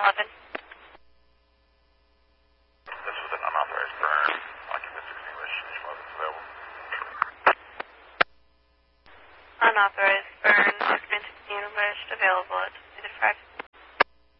911. This was an unauthorized burn. Occupants extinguished. Smoke is available. Unauthorized burn.